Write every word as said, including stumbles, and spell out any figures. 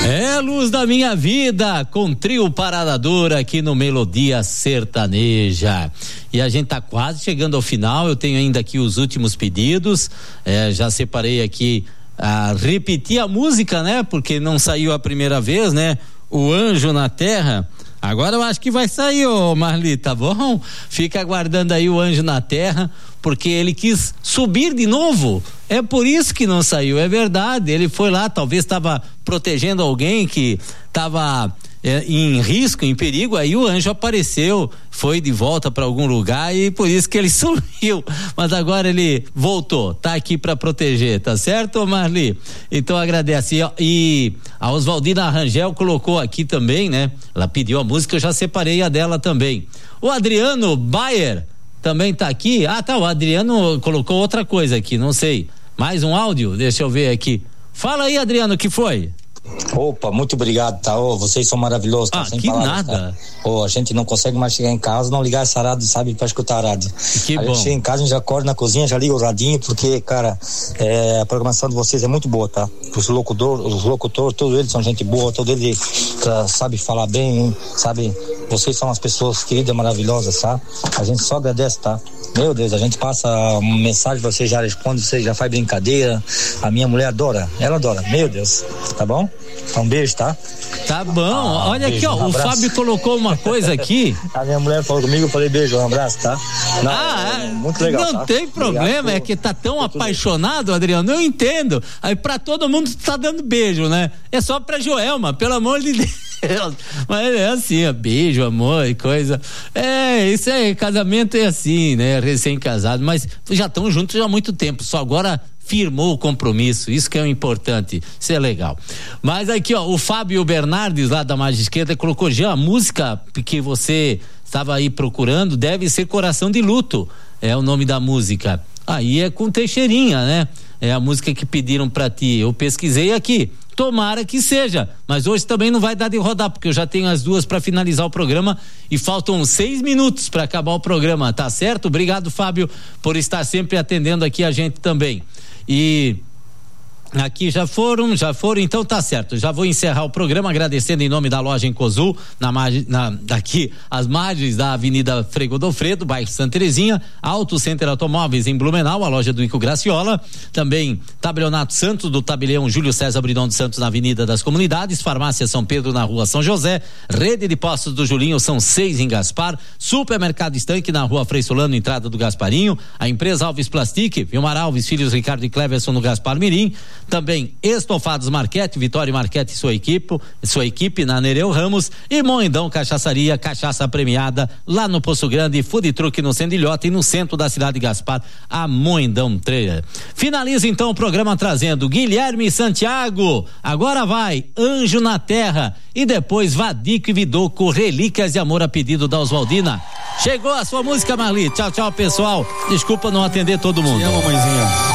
É Luz da Minha Vida, com trio Parada Dura aqui no Melodia Sertaneja. E a gente tá quase chegando ao final, eu tenho ainda aqui os últimos pedidos, é, já separei aqui, a repetir a música, né? Porque não saiu a primeira vez, né? O Anjo na Terra. Agora eu acho que vai sair, ô Marli, tá bom? Fica aguardando aí o Anjo na Terra, porque ele quis subir de novo. É por isso que não saiu, é verdade. Ele foi lá, talvez estava protegendo alguém que estava é, em risco, em perigo. Aí o anjo apareceu, foi de volta para algum lugar e por isso que ele sumiu. Mas agora ele voltou, tá aqui para proteger, tá certo, Marli? Então agradece. E a Oswaldina Rangel colocou aqui também, né? Ela pediu a música, eu já separei a dela também. O Adriano Bayer também tá aqui. Ah, tá, o Adriano colocou outra coisa aqui, não sei. Mais um áudio? Deixa eu ver aqui. Fala aí, Adriano, o que foi? Opa, muito obrigado, tá? Oh, vocês são maravilhosos, tá? Ah, Sem que palavras, nada. Tá? Oh, a gente não consegue mais chegar em casa, não ligar essa rádio, sabe, pra escutar a rádio. Que a bom. gente chega em casa, a gente já acorda na cozinha, já liga o radinho, porque, cara, é, a programação de vocês é muito boa, tá? Os locutores, os locutores, todos eles são gente boa, todos eles tá, sabe falar bem, hein? Sabe? Vocês são as pessoas queridas, maravilhosas, tá? A gente só agradece, tá? Meu Deus, a gente passa uma mensagem, você já responde, você já faz brincadeira. A minha mulher adora, ela adora, meu Deus, tá bom? Então, um beijo, tá? Tá bom, Ah, olha beijo, aqui, ó, um o abraço. Fábio colocou uma coisa aqui. A minha mulher falou comigo, eu falei beijo, um abraço, tá? Não, ah, é muito legal, não tá? tem problema, Obrigado, é que tá tão apaixonado, Adriano, eu entendo. Aí pra todo mundo tá dando beijo, né? É só pra Joelma, pelo amor de Deus. Mas é assim, ó, beijo, amor e coisa. É, isso é, casamento é assim, né? Recém-casado, mas já estão juntos já há muito tempo, só agora firmou o compromisso, isso que é o importante, isso é legal. Mas aqui, ó, o Fábio Bernardes, lá da margem esquerda, colocou já a música que você estava aí procurando, deve ser Coração de Luto, é o nome da música. Aí é com Teixeirinha, né? É a música que pediram pra ti, eu pesquisei aqui. Tomara que seja, mas hoje também não vai dar de rodar, porque eu já tenho as duas para finalizar o programa e faltam seis minutos para acabar o programa, tá certo? Obrigado, Fábio, por estar sempre atendendo aqui a gente também. E aqui já foram, já foram, então tá certo, já vou encerrar o programa agradecendo em nome da loja em Cosul, na margem, na, daqui, as margens da Avenida Frei Godofredo, bairro Santa Terezinha, Auto Center Automóveis em Blumenau, a loja do Ico Graciola, também Tabelionato Santos do Tabelião Júlio César Bridão dos Santos na Avenida das Comunidades, Farmácia São Pedro na Rua São José, Rede de Postos do Julinho, são seis em Gaspar, Supermercado Estanque na Rua Frei Solano, entrada do Gasparinho, a empresa Alves Plastic, Vilmar Alves, filhos Ricardo e Cleverson no Gaspar Mirim, também Estofados Marquete, Vitória Marquete e sua equipe, sua equipe na Nereu Ramos e Moendão Cachaçaria, cachaça premiada lá no Poço Grande, Food Truck no Sendilhota e no centro da cidade de Gaspar, a Moendão Trailer. Finaliza então o programa trazendo Guilherme Santiago, agora vai Anjo na Terra e depois Vadico e Vidoco, Relíquias de Amor a pedido da Oswaldina. Chegou a sua música, Marli. Tchau, tchau, pessoal. Desculpa não atender todo mundo. Te amo, mãezinha.